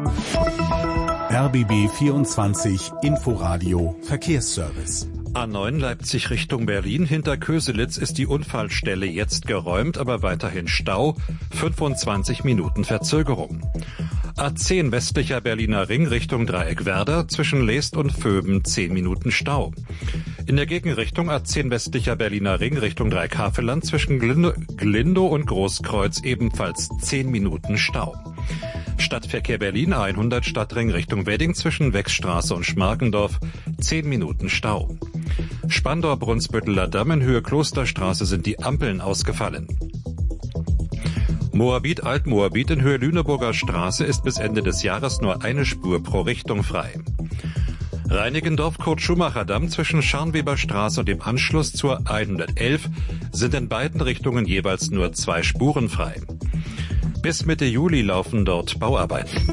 RBB 24 Inforadio Verkehrsservice. A9 Leipzig Richtung Berlin. Hinter Köselitz ist die Unfallstelle jetzt geräumt, aber weiterhin Stau. 25 Minuten Verzögerung. A10 westlicher Berliner Ring Richtung Dreieckwerder. Zwischen Leest und Vöben 10 Minuten Stau. In der Gegenrichtung A10 westlicher Berliner Ring Richtung Dreieckhavelland zwischen Glindow und Großkreuz ebenfalls 10 Minuten Stau. Stadtverkehr Berlin A100 Stadtring Richtung Wedding zwischen Wechsstraße und Schmarkendorf 10 Minuten Stau. Spandau-Brunsbütteler Damm in Höhe Klosterstraße sind die Ampeln ausgefallen. Moabit-Altmoabit in Höhe Lüneburger Straße ist bis Ende des Jahres nur eine Spur pro Richtung frei. Reinickendorf-Kurt-Schumacher-Damm zwischen Scharnweberstraße und dem Anschluss zur 111 sind in beiden Richtungen jeweils nur 2 Spuren frei. Bis Mitte Juli laufen dort Bauarbeiten.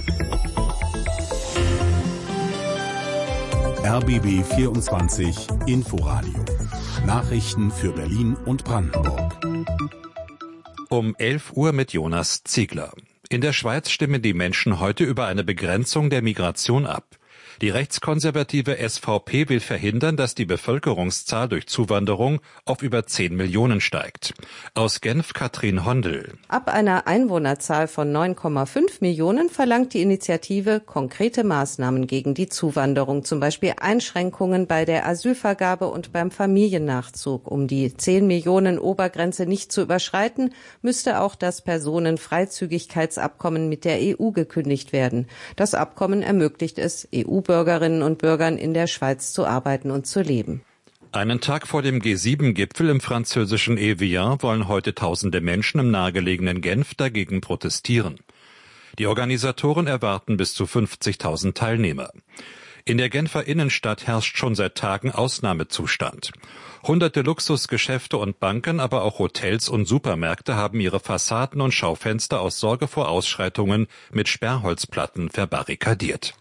RBB 24 Inforadio. Nachrichten für Berlin und Brandenburg. Um 11 Uhr mit Jonas Ziegler. In der Schweiz stimmen die Menschen heute über eine Begrenzung der Migration ab. Die rechtskonservative SVP will verhindern, dass die Bevölkerungszahl durch Zuwanderung auf über 10 Millionen steigt. Aus Genf Katrin Hondel. Ab einer Einwohnerzahl von 9,5 Millionen verlangt die Initiative konkrete Maßnahmen gegen die Zuwanderung, zum Beispiel Einschränkungen bei der Asylvergabe und beim Familiennachzug. Um die 10 Millionen Obergrenze nicht zu überschreiten, müsste auch das Personenfreizügigkeitsabkommen mit der EU gekündigt werden. Das Abkommen ermöglicht es, EU-Bürgerinnen und Bürgern in der Schweiz zu arbeiten und zu leben. Einen Tag vor dem G7-Gipfel im französischen Evian wollen heute tausende Menschen im nahegelegenen Genf dagegen protestieren. Die Organisatoren erwarten bis zu 50.000 Teilnehmer. In der Genfer Innenstadt herrscht schon seit Tagen Ausnahmezustand. Hunderte Luxusgeschäfte und Banken, aber auch Hotels und Supermärkte haben ihre Fassaden und Schaufenster aus Sorge vor Ausschreitungen mit Sperrholzplatten verbarrikadiert.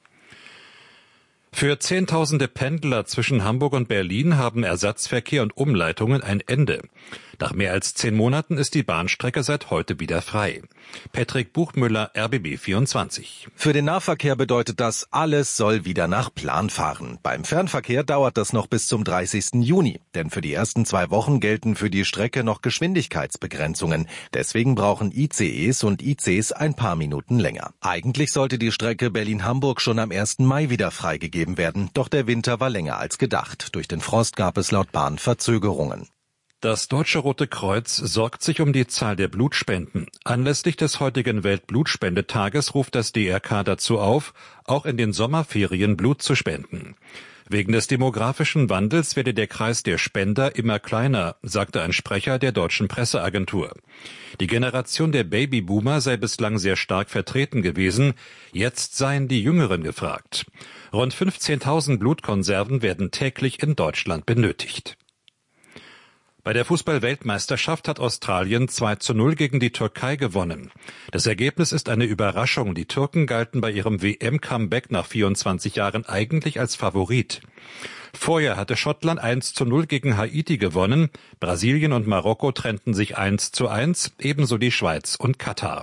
Für Zehntausende Pendler zwischen Hamburg und Berlin haben Ersatzverkehr und Umleitungen ein Ende. Nach mehr als 10 Monaten ist die Bahnstrecke seit heute wieder frei. Patrick Buchmüller, RBB 24. Für den Nahverkehr bedeutet das, alles soll wieder nach Plan fahren. Beim Fernverkehr dauert das noch bis zum 30. Juni. Denn für die ersten 2 Wochen gelten für die Strecke noch Geschwindigkeitsbegrenzungen. Deswegen brauchen ICEs und ICs ein paar Minuten länger. Eigentlich sollte die Strecke Berlin-Hamburg schon am 1. Mai wieder freigegeben werden. Doch der Winter war länger als gedacht. Durch den Frost gab es laut Bahn Verzögerungen. Das Deutsche Rote Kreuz sorgt sich um die Zahl der Blutspenden. Anlässlich des heutigen Weltblutspendetages ruft das DRK dazu auf, auch in den Sommerferien Blut zu spenden. Wegen des demografischen Wandels werde der Kreis der Spender immer kleiner, sagte ein Sprecher der deutschen Presseagentur. Die Generation der Babyboomer sei bislang sehr stark vertreten gewesen, jetzt seien die Jüngeren gefragt. Rund 15.000 Blutkonserven werden täglich in Deutschland benötigt. Bei der Fußball-Weltmeisterschaft hat Australien 2:0 gegen die Türkei gewonnen. Das Ergebnis ist eine Überraschung. Die Türken galten bei ihrem WM-Comeback nach 24 Jahren eigentlich als Favorit. Vorher hatte Schottland 1:0 gegen Haiti gewonnen. Brasilien und Marokko trennten sich 1:1, ebenso die Schweiz und Katar.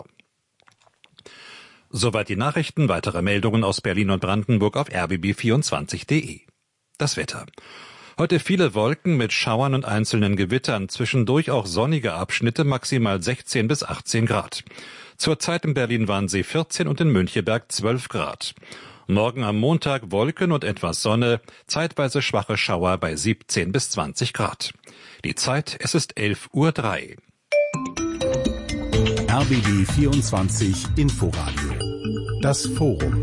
Soweit die Nachrichten. Weitere Meldungen aus Berlin und Brandenburg auf rbb24.de. Das Wetter. Heute viele Wolken mit Schauern und einzelnen Gewittern, zwischendurch auch sonnige Abschnitte, maximal 16 bis 18 Grad. Zurzeit in Berlin-Wannsee 14 und in Müncheberg 12 Grad. Morgen am Montag Wolken und etwas Sonne, zeitweise schwache Schauer bei 17 bis 20 Grad. Die Zeit, es ist 11:03 Uhr. RBB 24 Inforadio. Das Forum.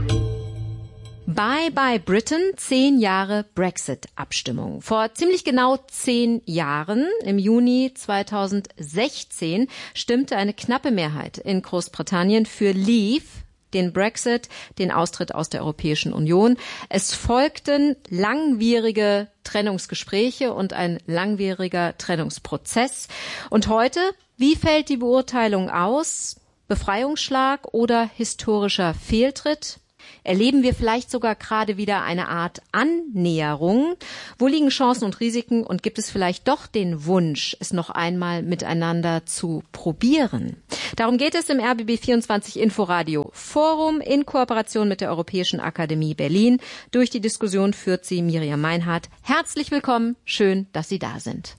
Bye Bye Britain, 10 Jahre Brexit-Abstimmung. Vor ziemlich genau 10 Jahren, im Juni 2016, stimmte eine knappe Mehrheit in Großbritannien für Leave, den Brexit, den Austritt aus der Europäischen Union. Es folgten langwierige Trennungsgespräche und ein langwieriger Trennungsprozess. Und heute, wie fällt die Beurteilung aus? Befreiungsschlag oder historischer Fehltritt? Erleben wir vielleicht sogar gerade wieder eine Art Annäherung? Wo liegen Chancen und Risiken und gibt es vielleicht doch den Wunsch, es noch einmal miteinander zu probieren? Darum geht es im RBB24 Inforadio Forum in Kooperation mit der Europäischen Akademie Berlin. Durch die Diskussion führt sie Miriam Meinhardt. Herzlich willkommen, schön, dass Sie da sind.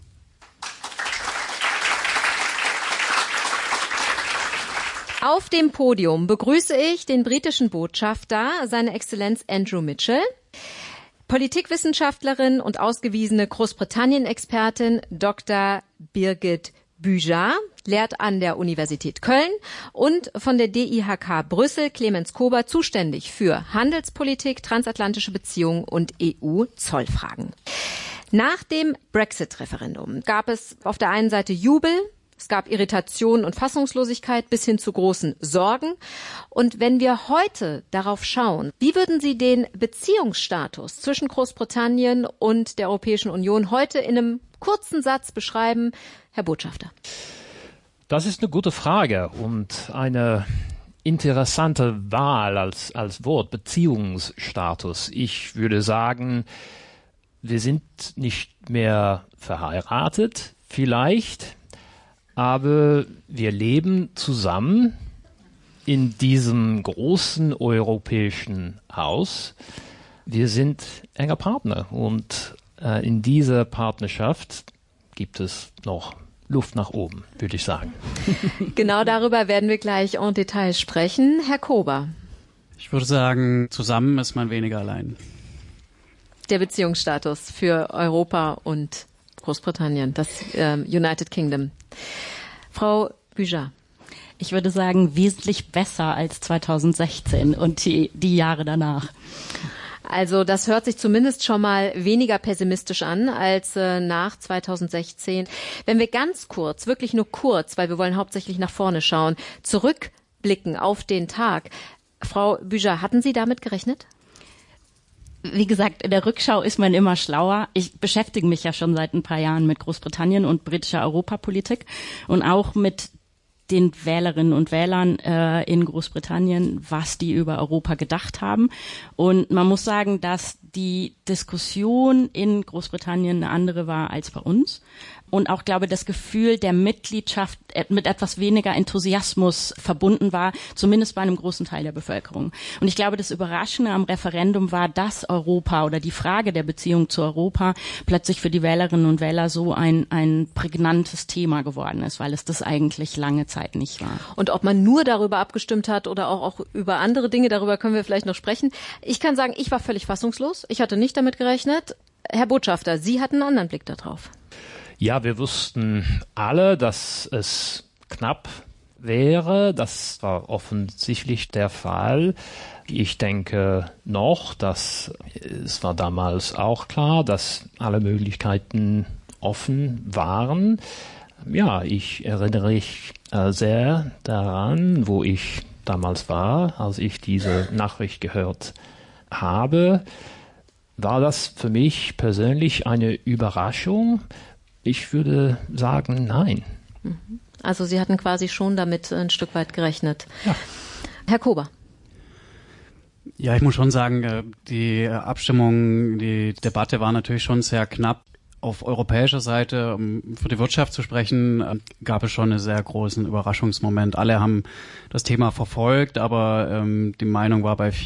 Auf dem Podium begrüße ich den britischen Botschafter, seine Exzellenz Andrew Mitchell, Politikwissenschaftlerin und ausgewiesene Großbritannien-Expertin Dr. Birgit Büjar, lehrt an der Universität Köln und von der DIHK Brüssel Clemens Kober, zuständig für Handelspolitik, transatlantische Beziehungen und EU-Zollfragen. Nach dem Brexit-Referendum gab es auf der einen Seite Jubel, es gab Irritation und Fassungslosigkeit bis hin zu großen Sorgen. Und wenn wir heute darauf schauen, wie würden Sie den Beziehungsstatus zwischen Großbritannien und der Europäischen Union heute in einem kurzen Satz beschreiben, Herr Botschafter? Das ist eine gute Frage und eine interessante Wahl als Wort, Beziehungsstatus. Ich würde sagen, wir sind nicht mehr verheiratet, vielleicht, aber wir leben zusammen in diesem großen europäischen Haus. Wir sind enger Partner und in dieser Partnerschaft gibt es noch Luft nach oben, würde ich sagen. Genau darüber werden wir gleich en Detail sprechen. Herr Kober. Ich würde sagen, zusammen ist man weniger allein. Der Beziehungsstatus für Europa und Großbritannien, das United Kingdom. Frau Büjar. Ich würde sagen, wesentlich besser als 2016 und die Jahre danach. Also das hört sich zumindest schon mal weniger pessimistisch an als nach 2016. Wenn wir ganz kurz, wirklich nur kurz, weil wir wollen hauptsächlich nach vorne schauen, zurückblicken auf den Tag. Frau Büjar, hatten Sie damit gerechnet? Wie gesagt, in der Rückschau ist man immer schlauer. Ich beschäftige mich ja schon seit ein paar Jahren mit Großbritannien und britischer Europapolitik und auch mit den Wählerinnen und Wählern in Großbritannien, was die über Europa gedacht haben. Und man muss sagen, dass die Diskussion in Großbritannien eine andere war als bei uns. Und auch, glaube ich, das Gefühl der Mitgliedschaft mit etwas weniger Enthusiasmus verbunden war, zumindest bei einem großen Teil der Bevölkerung. Und ich glaube, das Überraschende am Referendum war, dass Europa oder die Frage der Beziehung zu Europa plötzlich für die Wählerinnen und Wähler so ein prägnantes Thema geworden ist, weil es das eigentlich lange Zeit nicht war. Und ob man nur darüber abgestimmt hat oder auch über andere Dinge, darüber können wir vielleicht noch sprechen. Ich kann sagen, ich war völlig fassungslos. Ich hatte nicht damit gerechnet. Herr Botschafter, Sie hatten einen anderen Blick darauf. Ja, wir wussten alle, dass es knapp wäre. Das war offensichtlich der Fall. Ich denke noch, dass es war damals auch klar, dass alle Möglichkeiten offen waren. Ja, ich erinnere mich sehr daran, wo ich damals war, als ich diese Nachricht gehört habe. War das für mich persönlich eine Überraschung? Ich würde sagen, nein. Also Sie hatten quasi schon damit ein Stück weit gerechnet. Ja. Herr Kober. Ja, ich muss schon sagen, die Abstimmung, die Debatte war natürlich schon sehr knapp. Auf europäischer Seite, um für die Wirtschaft zu sprechen, gab es schon einen sehr großen Überraschungsmoment. Alle haben das Thema verfolgt, aber die Meinung war bei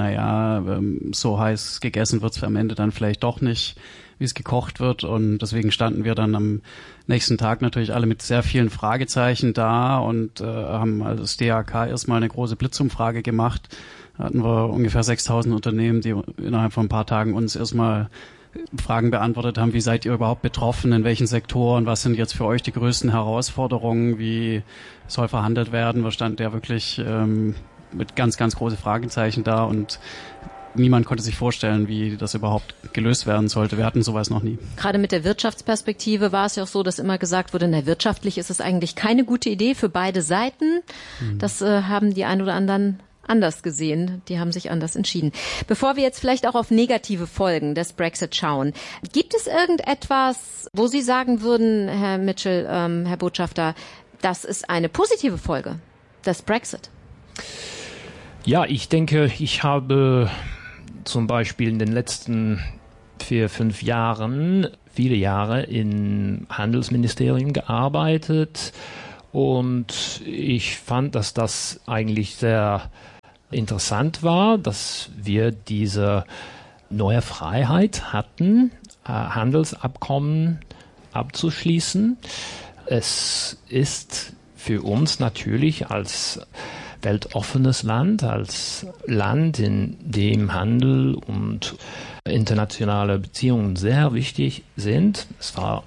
vielen, so heiß gegessen wird es am Ende dann vielleicht doch nicht, wie es gekocht wird. Und deswegen standen wir dann am nächsten Tag natürlich alle mit sehr vielen Fragezeichen da und haben als DIHK erstmal eine große Blitzumfrage gemacht. Da hatten wir ungefähr 6.000 Unternehmen, die innerhalb von ein paar Tagen uns erstmal Fragen beantwortet haben, wie seid ihr überhaupt betroffen, in welchen Sektoren, was sind jetzt für euch die größten Herausforderungen, wie soll verhandelt werden. Wir standen ja wirklich mit ganz, ganz große Fragezeichen da und niemand konnte sich vorstellen, wie das überhaupt gelöst werden sollte. Wir hatten sowas noch nie. Gerade mit der Wirtschaftsperspektive war es ja auch so, dass immer gesagt wurde, wirtschaftlich ist es eigentlich keine gute Idee für beide Seiten. Das haben die ein oder anderen anders gesehen. Die haben sich anders entschieden. Bevor wir jetzt vielleicht auch auf negative Folgen des Brexit schauen, gibt es irgendetwas, wo Sie sagen würden, Herr Mitchell, Herr Botschafter, das ist eine positive Folge des Brexit? Ja, ich denke, ich habe zum Beispiel in den letzten 4-5 Jahren, viele Jahre im Handelsministerium gearbeitet und ich fand, dass das eigentlich sehr interessant war, dass wir diese neue Freiheit hatten, Handelsabkommen abzuschließen. Es ist für uns natürlich als weltoffenes Land, als Land, in dem Handel und internationale Beziehungen sehr wichtig sind. Es war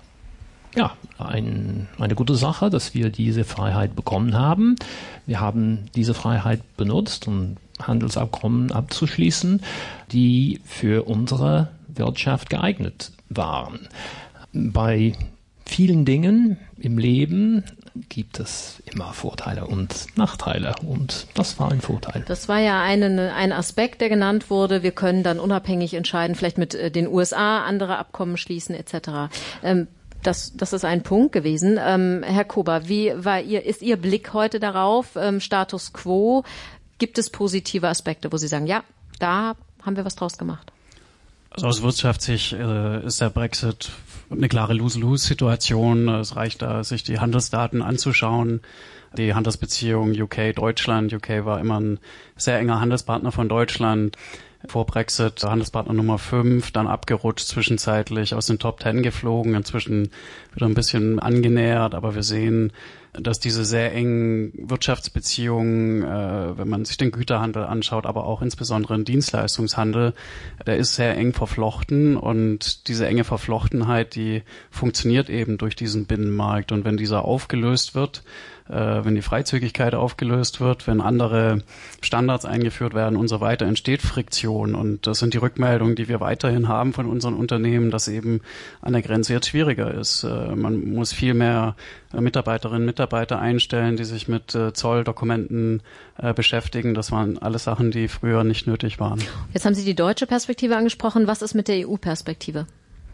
eine gute Sache, dass wir diese Freiheit bekommen haben. Wir haben diese Freiheit benutzt, um Handelsabkommen abzuschließen, die für unsere Wirtschaft geeignet waren. Bei vielen Dingen im Leben gibt es immer Vorteile und Nachteile und das war ein Vorteil. Das war ja ein Aspekt, der genannt wurde. Wir können dann unabhängig entscheiden, vielleicht mit den USA andere Abkommen schließen etc. Das ist ein Punkt gewesen. Herr Kober, ist Ihr Blick heute darauf? Status quo, gibt es positive Aspekte, wo Sie sagen, ja, da haben wir was draus gemacht? Also aus Wirtschaftssicht ist der Brexit eine klare Lose-Lose-Situation. Es reicht da, sich die Handelsdaten anzuschauen. Die Handelsbeziehung UK-Deutschland. UK war immer ein sehr enger Handelspartner von Deutschland. Vor Brexit Handelspartner Nummer 5, dann abgerutscht, zwischenzeitlich aus den Top 10 geflogen, inzwischen wieder ein bisschen angenähert, aber wir sehen, dass diese sehr engen Wirtschaftsbeziehungen, wenn man sich den Güterhandel anschaut, aber auch insbesondere den Dienstleistungshandel, der ist sehr eng verflochten und diese enge Verflochtenheit, die funktioniert eben durch diesen Binnenmarkt und wenn dieser aufgelöst wird, wenn die Freizügigkeit aufgelöst wird, wenn andere Standards eingeführt werden und so weiter, entsteht Friktion. Und das sind die Rückmeldungen, die wir weiterhin haben von unseren Unternehmen, dass eben an der Grenze jetzt schwieriger ist. Man muss viel mehr Mitarbeiterinnen und Mitarbeiter einstellen, die sich mit Zolldokumenten beschäftigen. Das waren alles Sachen, die früher nicht nötig waren. Jetzt haben Sie die deutsche Perspektive angesprochen. Was ist mit der EU-Perspektive?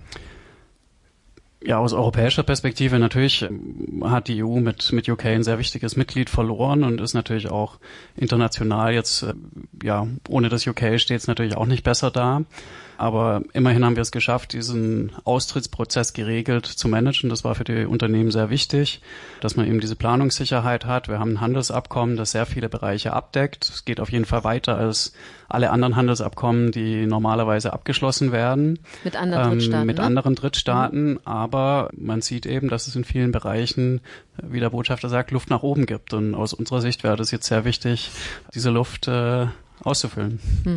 Ja, aus europäischer Perspektive natürlich hat die EU mit UK ein sehr wichtiges Mitglied verloren und ist natürlich auch international jetzt, ohne das UK steht es natürlich auch nicht besser da. Aber immerhin haben wir es geschafft, diesen Austrittsprozess geregelt zu managen. Das war für die Unternehmen sehr wichtig, dass man eben diese Planungssicherheit hat. Wir haben ein Handelsabkommen, das sehr viele Bereiche abdeckt. Es geht auf jeden Fall weiter als alle anderen Handelsabkommen, die normalerweise abgeschlossen werden. Mit anderen Drittstaaten. Mit anderen Drittstaaten. Aber man sieht eben, dass es in vielen Bereichen, wie der Botschafter sagt, Luft nach oben gibt. Und aus unserer Sicht wäre das jetzt sehr wichtig, diese Luft auszufüllen.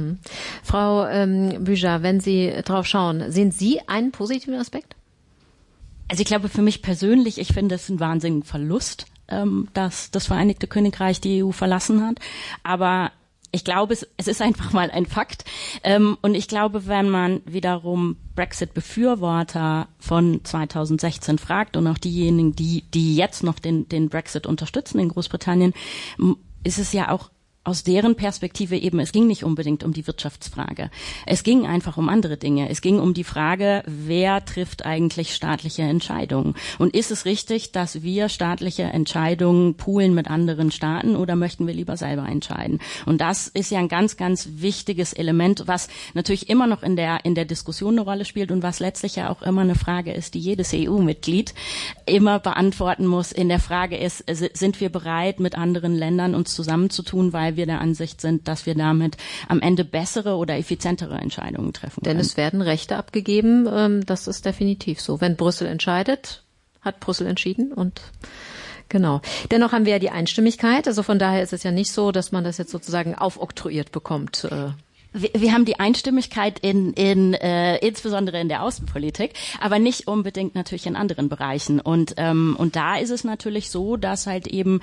Frau Büjar, wenn Sie drauf schauen, sehen Sie einen positiven Aspekt? Also ich glaube für mich persönlich, ich finde es ein wahnsinniger Verlust, dass das Vereinigte Königreich die EU verlassen hat. Aber ich glaube, es ist einfach mal ein Fakt. Und ich glaube, wenn man wiederum Brexit-Befürworter von 2016 fragt und auch diejenigen, die jetzt noch den Brexit unterstützen in Großbritannien, ist es ja auch aus deren Perspektive eben, es ging nicht unbedingt um die Wirtschaftsfrage. Es ging einfach um andere Dinge. Es ging um die Frage, wer trifft eigentlich staatliche Entscheidungen? Und ist es richtig, dass wir staatliche Entscheidungen poolen mit anderen Staaten oder möchten wir lieber selber entscheiden? Und das ist ja ein ganz, ganz wichtiges Element, was natürlich immer noch in der Diskussion eine Rolle spielt und was letztlich ja auch immer eine Frage ist, die jedes EU-Mitglied immer beantworten muss. In der Frage ist, sind wir bereit, mit anderen Ländern uns zusammenzutun, weil wir der Ansicht sind, dass wir damit am Ende bessere oder effizientere Entscheidungen treffen können. Denn es werden Rechte abgegeben, das ist definitiv so. Wenn Brüssel entscheidet, hat Brüssel entschieden und genau. Dennoch haben wir ja die Einstimmigkeit, also von daher ist es ja nicht so, dass man das jetzt sozusagen aufoktroyiert bekommt. Wir haben die Einstimmigkeit insbesondere in der Außenpolitik, aber nicht unbedingt natürlich in anderen Bereichen. Und da ist es natürlich so, dass halt eben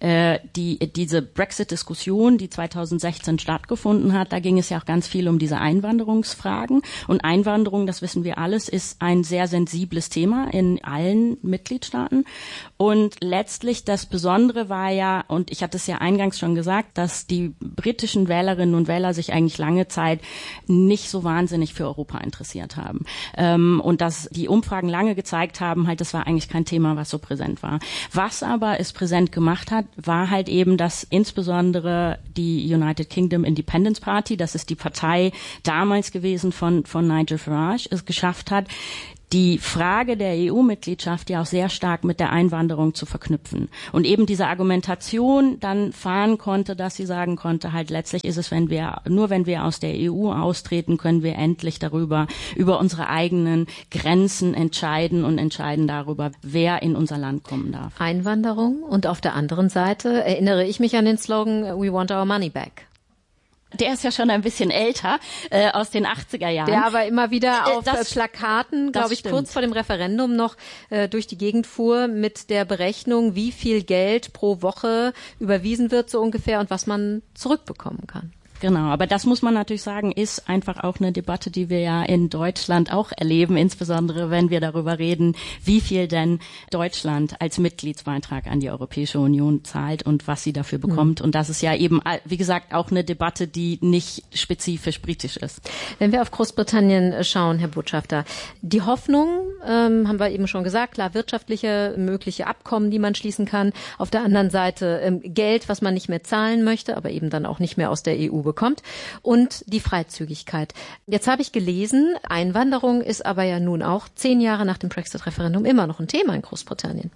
diese Brexit-Diskussion, die 2016 stattgefunden hat, da ging es ja auch ganz viel um diese Einwanderungsfragen. Und Einwanderung, das wissen wir alles, ist ein sehr sensibles Thema in allen Mitgliedstaaten. Und letztlich das Besondere war ja, und ich hatte es ja eingangs schon gesagt, dass die britischen Wählerinnen und Wähler sich eigentlich lange lange Zeit nicht so wahnsinnig für Europa interessiert haben. Und dass die Umfragen lange gezeigt haben, halt, das war eigentlich kein Thema, was so präsent war. Was aber es präsent gemacht hat, war halt eben, dass insbesondere die United Kingdom Independence Party, das ist die Partei damals gewesen von Nigel Farage, es geschafft hat, die Frage der EU-Mitgliedschaft ja auch sehr stark mit der Einwanderung zu verknüpfen. Und eben diese Argumentation dann fahren konnte, dass sie sagen konnte, halt letztlich ist es, wenn wir aus der EU austreten, können wir endlich über unsere eigenen Grenzen entscheiden und entscheiden darüber, wer in unser Land kommen darf. Einwanderung und auf der anderen Seite erinnere ich mich an den Slogan We want our money back. Der ist ja schon ein bisschen älter, aus den 80er Jahren. Der aber immer wieder auf Plakaten, glaube ich, kurz vor dem Referendum noch durch die Gegend fuhr mit der Berechnung, wie viel Geld pro Woche überwiesen wird so ungefähr und was man zurückbekommen kann. Genau, aber das muss man natürlich sagen, ist einfach auch eine Debatte, die wir ja in Deutschland auch erleben, insbesondere wenn wir darüber reden, wie viel denn Deutschland als Mitgliedsbeitrag an die Europäische Union zahlt und was sie dafür bekommt. Und das ist ja eben, wie gesagt, auch eine Debatte, die nicht spezifisch britisch ist. Wenn wir auf Großbritannien schauen, Herr Botschafter, die Hoffnung, haben wir eben schon gesagt, klar, wirtschaftliche, mögliche Abkommen, die man schließen kann. Auf der anderen Seite Geld, was man nicht mehr zahlen möchte, aber eben dann auch nicht mehr aus der EU bekommt und die Freizügigkeit. Jetzt habe ich gelesen, Einwanderung ist aber ja nun auch 10 Jahre nach dem Brexit-Referendum immer noch ein Thema in Großbritannien.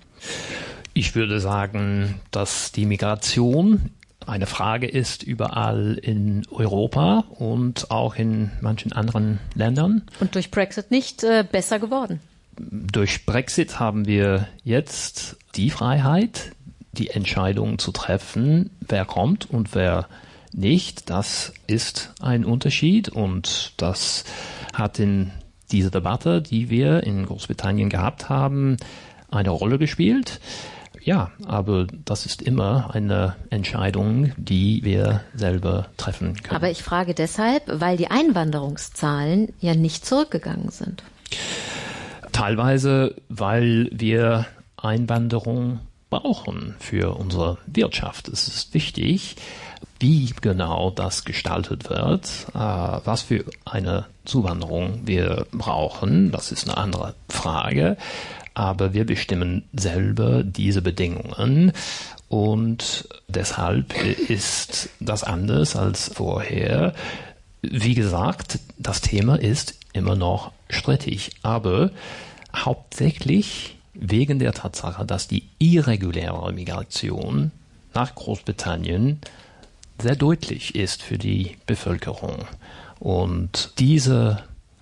Ich würde sagen, dass die Migration eine Frage ist überall in Europa und auch in manchen anderen Ländern. Und durch Brexit nicht besser geworden. Durch Brexit haben wir jetzt die Freiheit, die Entscheidung zu treffen, wer kommt und wer nicht. Das ist ein Unterschied und das hat in dieser Debatte, die wir in Großbritannien gehabt haben, eine Rolle gespielt. Ja, aber das ist immer eine Entscheidung, die wir selber treffen können. Aber ich frage deshalb, weil die Einwanderungszahlen ja nicht zurückgegangen sind. Teilweise, weil wir Einwanderung brauchen für unsere Wirtschaft. Es ist wichtig, wie genau das gestaltet wird, was für eine Zuwanderung wir brauchen, das ist eine andere Frage. Aber wir bestimmen selber diese Bedingungen und deshalb ist das anders als vorher. Wie gesagt, das Thema ist immer noch strittig, aber hauptsächlich wegen der Tatsache, dass die irreguläre Migration nach Großbritannien sehr deutlich ist für die Bevölkerung. Und diese,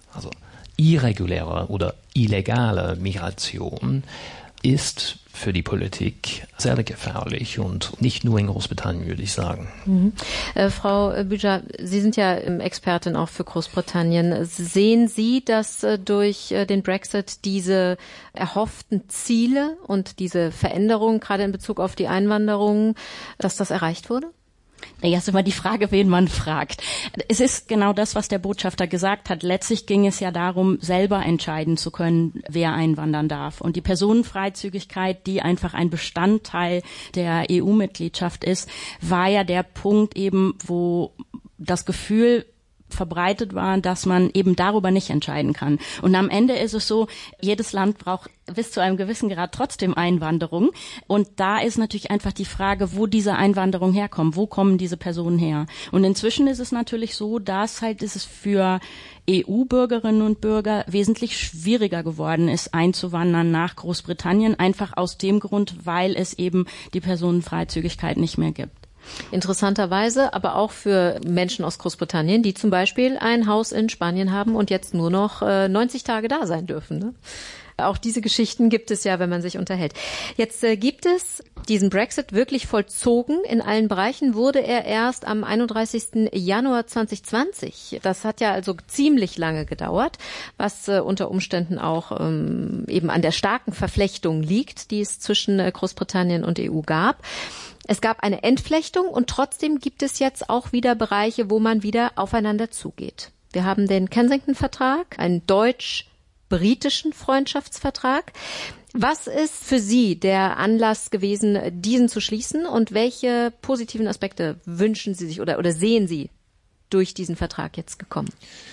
irreguläre oder illegale Migration ist für die Politik sehr gefährlich und nicht nur in Großbritannien, würde ich sagen. Frau Bücher, Sie sind ja Expertin auch für Großbritannien. Sehen Sie, dass durch den Brexit diese erhofften Ziele und diese Veränderungen, gerade in Bezug auf die Einwanderung, dass das erreicht wurde? Ja, ist immer die Frage, wen man fragt. Es ist genau das, was der Botschafter gesagt hat. Letztlich ging es ja darum, selber entscheiden zu können, wer einwandern darf. Und die Personenfreizügigkeit, die einfach ein Bestandteil der EU-Mitgliedschaft ist, war ja der Punkt eben, wo das Gefühl verbreitet war, dass man eben darüber nicht entscheiden kann. Und am Ende ist es so, jedes Land braucht bis zu einem gewissen Grad trotzdem Einwanderung. Und da ist natürlich einfach die Frage, wo diese Einwanderung herkommt. Wo kommen diese Personen her? Und inzwischen ist es natürlich so, dass ist es für EU-Bürgerinnen und Bürger wesentlich schwieriger geworden ist, einzuwandern nach Großbritannien, einfach aus dem Grund, weil es eben die Personenfreizügigkeit nicht mehr gibt. Interessanterweise aber auch für Menschen aus Großbritannien, die zum Beispiel ein Haus in Spanien haben und jetzt nur noch 90 Tage da sein dürfen. Ne? Auch diese Geschichten gibt es ja, wenn man sich unterhält. Jetzt gibt es diesen Brexit wirklich vollzogen. In allen Bereichen wurde er erst am 31. Januar 2020. Das hat ja also ziemlich lange gedauert, was unter Umständen auch eben an der starken Verflechtung liegt, die es zwischen Großbritannien und EU gab. Es gab eine Entflechtung und trotzdem gibt es jetzt auch wieder Bereiche, wo man wieder aufeinander zugeht. Wir haben den Kensington-Vertrag, einen deutsch-britischen Freundschaftsvertrag. Was ist für Sie der Anlass gewesen, diesen zu schließen und welche positiven Aspekte wünschen Sie sich oder sehen Sie durch diesen Vertrag jetzt gekommen?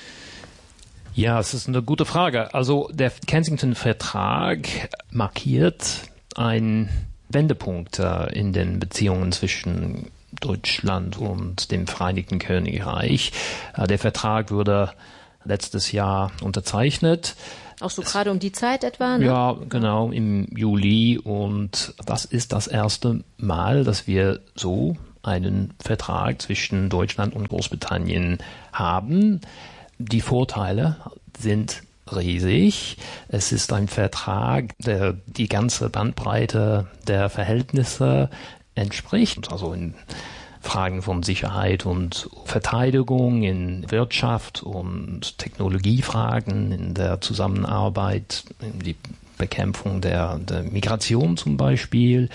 Ja, es ist eine gute Frage. Also der Kensington-Vertrag markiert einen Wendepunkt in den Beziehungen zwischen Deutschland und dem Vereinigten Königreich. Der Vertrag wurde letztes Jahr unterzeichnet. Auch so gerade um die Zeit etwa, ne? Ja, genau, im Juli. Und das ist das erste Mal, dass wir so einen Vertrag zwischen Deutschland und Großbritannien haben. Die Vorteile sind riesig. Es ist ein Vertrag, der die ganze Bandbreite der Verhältnisse entspricht. Also in Fragen von Sicherheit und Verteidigung, in Wirtschaft und Technologiefragen, in der Zusammenarbeit, in die Bekämpfung der Migration zum Beispiel,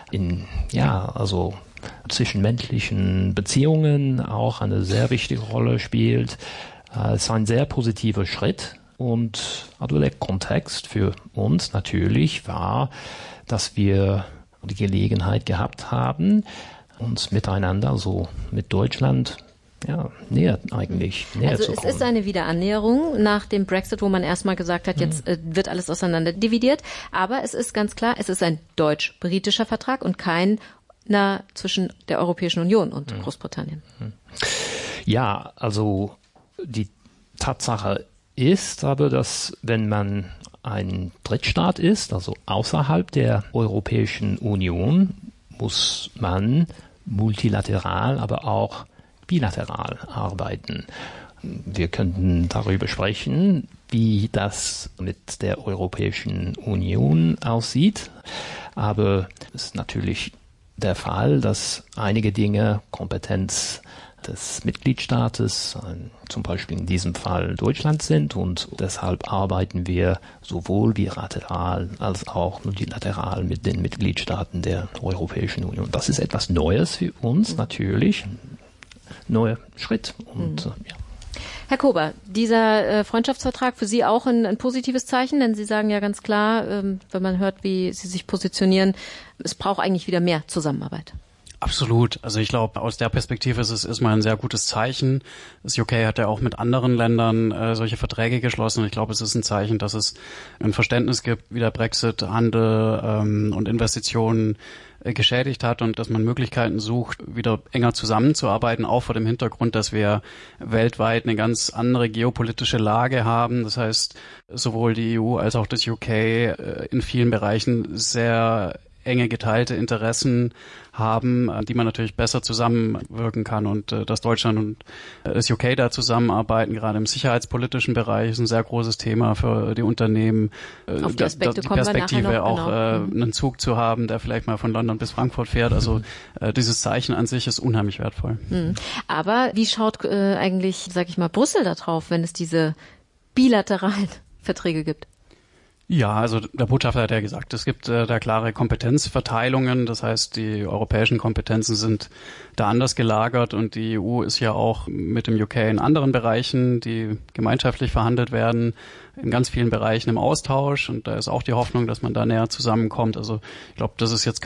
also zwischenmenschlichen Beziehungen auch eine sehr wichtige Rolle spielt. Es ist ein sehr positiver Schritt und also der Kontext für uns natürlich war, dass wir die Gelegenheit gehabt haben, uns miteinander, so mit Deutschland, näher zu kommen. Es ist eine Wiederannäherung nach dem Brexit, wo man erstmal gesagt hat, jetzt wird alles auseinander dividiert. Aber es ist ganz klar, es ist ein deutsch-britischer Vertrag und keiner zwischen der Europäischen Union und Großbritannien. Ja, also die Tatsache ist aber, dass wenn man ein Drittstaat ist, also außerhalb der Europäischen Union, muss man multilateral, aber auch bilateral arbeiten. Wir könnten darüber sprechen, wie das mit der Europäischen Union aussieht. Aber es ist natürlich der Fall, dass einige Dinge Kompetenz des Mitgliedstaates, zum Beispiel in diesem Fall Deutschland sind, und deshalb arbeiten wir sowohl bilateral als auch multilateral mit den Mitgliedstaaten der Europäischen Union. Das ist etwas Neues für uns natürlich, ein neuer Schritt. Und Herr Kober, dieser Freundschaftsvertrag für Sie auch ein positives Zeichen, denn Sie sagen ja ganz klar, wenn man hört, wie Sie sich positionieren, es braucht eigentlich wieder mehr Zusammenarbeit. Absolut. Also ich glaube, aus der Perspektive ist es erstmal ein sehr gutes Zeichen. Das UK hat ja auch mit anderen Ländern solche Verträge geschlossen. Und ich glaube, es ist ein Zeichen, dass es ein Verständnis gibt, wie der Brexit Handel und Investitionen geschädigt hat und dass man Möglichkeiten sucht, wieder enger zusammenzuarbeiten, auch vor dem Hintergrund, dass wir weltweit eine ganz andere geopolitische Lage haben. Das heißt, sowohl die EU als auch das UK in vielen Bereichen sehr enge geteilte Interessen haben, die man natürlich besser zusammenwirken kann, und dass Deutschland und das UK da zusammenarbeiten, gerade im sicherheitspolitischen Bereich, ist ein sehr großes Thema für die Unternehmen. Auf die Aspekte die kommen Perspektive wir nachher noch, auch einen Zug zu haben, der vielleicht mal von London bis Frankfurt fährt. Also dieses Zeichen an sich ist unheimlich wertvoll. Aber wie schaut eigentlich, sag ich mal, Brüssel da drauf, wenn es diese bilateralen Verträge gibt? Ja, also der Botschafter hat ja gesagt, es gibt da klare Kompetenzverteilungen. Das heißt, die europäischen Kompetenzen sind da anders gelagert, und die EU ist ja auch mit dem UK in anderen Bereichen, die gemeinschaftlich verhandelt werden, in ganz vielen Bereichen im Austausch, und da ist auch die Hoffnung, dass man da näher zusammenkommt. Also ich glaube, das ist jetzt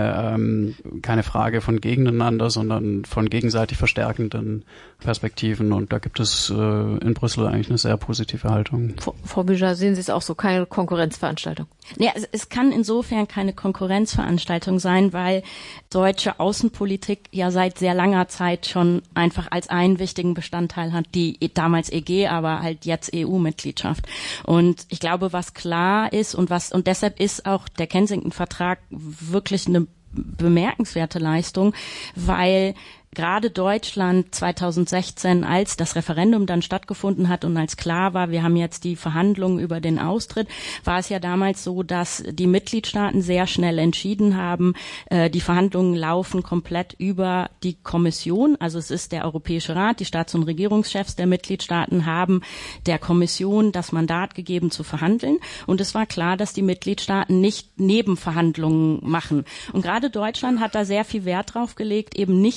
keine Frage von gegeneinander, sondern von gegenseitig verstärkenden Perspektiven, und da gibt es in Brüssel eigentlich eine sehr positive Haltung. Frau Bücher, sehen Sie es auch so, keine Konkurrenzveranstaltung? Ja, es kann insofern keine Konkurrenzveranstaltung sein, weil deutsche Außenpolitik ja seit sehr langer Zeit schon einfach als einen wichtigen Bestandteil hat, die damals EG, aber halt jetzt EU-Mitgliedschaft. Und ich glaube, was klar ist und deshalb ist auch der Kensington-Vertrag wirklich eine bemerkenswerte Leistung, weil gerade Deutschland 2016, als das Referendum dann stattgefunden hat und als klar war, wir haben jetzt die Verhandlungen über den Austritt, war es ja damals so, dass die Mitgliedstaaten sehr schnell entschieden haben, die Verhandlungen laufen komplett über die Kommission, also es ist der Europäische Rat, die Staats- und Regierungschefs der Mitgliedstaaten haben der Kommission das Mandat gegeben zu verhandeln, und es war klar, dass die Mitgliedstaaten nicht Nebenverhandlungen machen. Und gerade Deutschland hat da sehr viel Wert drauf gelegt, eben nicht aus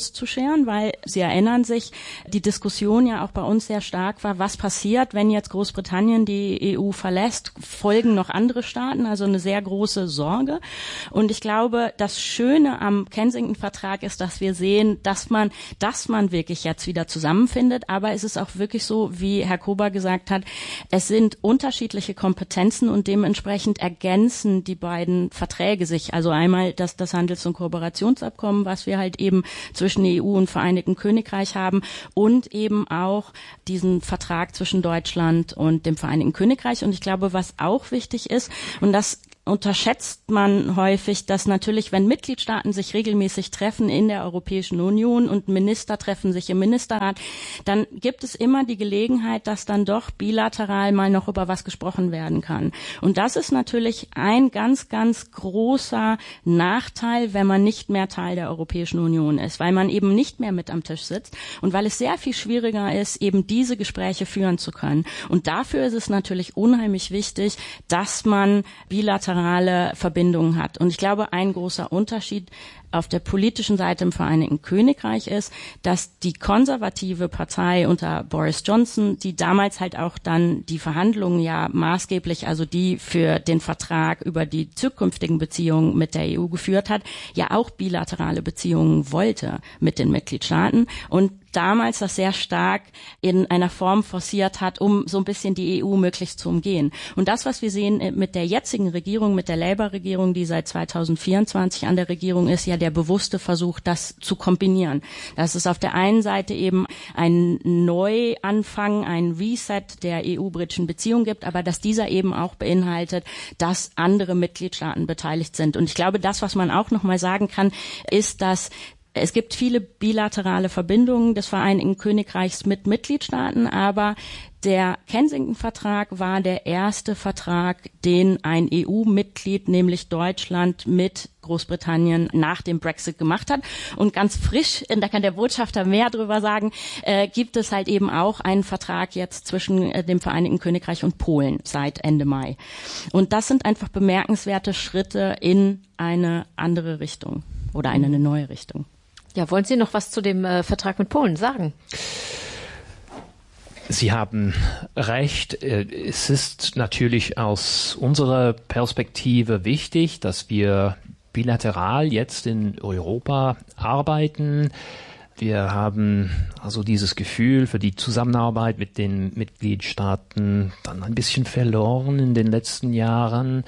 Schutz zu scheren, weil Sie erinnern sich, die Diskussion ja auch bei uns sehr stark war, was passiert, wenn jetzt Großbritannien die EU verlässt, folgen noch andere Staaten, also eine sehr große Sorge. Und ich glaube, das Schöne am Kensington-Vertrag ist, dass wir sehen, dass man wirklich jetzt wieder zusammenfindet, aber es ist auch wirklich so, wie Herr Kober gesagt hat, es sind unterschiedliche Kompetenzen und dementsprechend ergänzen die beiden Verträge sich. Also einmal das Handels- und Kooperationsabkommen, was wir halt eben zwischen der EU und Vereinigten Königreich haben und eben auch diesen Vertrag zwischen Deutschland und dem Vereinigten Königreich. Und ich glaube, was auch wichtig ist, und das unterschätzt man häufig, dass natürlich, wenn Mitgliedstaaten sich regelmäßig treffen in der Europäischen Union und Minister treffen sich im Ministerrat, dann gibt es immer die Gelegenheit, dass dann doch bilateral mal noch über was gesprochen werden kann. Und das ist natürlich ein ganz, ganz großer Nachteil, wenn man nicht mehr Teil der Europäischen Union ist, weil man eben nicht mehr mit am Tisch sitzt und weil es sehr viel schwieriger ist, eben diese Gespräche führen zu können. Und dafür ist es natürlich unheimlich wichtig, dass man bilateral Verbindungen hat. Und ich glaube, ein großer Unterschied auf der politischen Seite im Vereinigten Königreich ist, dass die konservative Partei unter Boris Johnson, die damals halt auch dann die Verhandlungen ja maßgeblich, also die für den Vertrag über die zukünftigen Beziehungen mit der EU geführt hat, ja auch bilaterale Beziehungen wollte mit den Mitgliedstaaten und damals das sehr stark in einer Form forciert hat, um so ein bisschen die EU möglichst zu umgehen. Und das, was wir sehen mit der jetzigen Regierung, mit der Labour-Regierung, die seit 2024 an der Regierung ist, ja der bewusste Versuch, das zu kombinieren. Das ist auf der einen Seite eben ein Neuanfang, ein Reset der EU-britischen Beziehung gibt, aber dass dieser eben auch beinhaltet, dass andere Mitgliedstaaten beteiligt sind. Und ich glaube, das, was man auch noch mal sagen kann, ist, dass es gibt viele bilaterale Verbindungen des Vereinigten Königreichs mit Mitgliedstaaten, aber der Kensington-Vertrag war der erste Vertrag, den ein EU-Mitglied, nämlich Deutschland, mit Großbritannien nach dem Brexit gemacht hat. Und ganz frisch, da kann der Botschafter mehr drüber sagen, gibt es halt eben auch einen Vertrag jetzt zwischen dem Vereinigten Königreich und Polen seit Ende Mai. Und das sind einfach bemerkenswerte Schritte in eine andere Richtung oder eine neue Richtung. Ja, wollen Sie noch was zu dem Vertrag mit Polen sagen? Sie haben recht. Es ist natürlich aus unserer Perspektive wichtig, dass wir bilateral jetzt in Europa arbeiten. Wir haben also dieses Gefühl für die Zusammenarbeit mit den Mitgliedstaaten dann ein bisschen verloren in den letzten Jahren.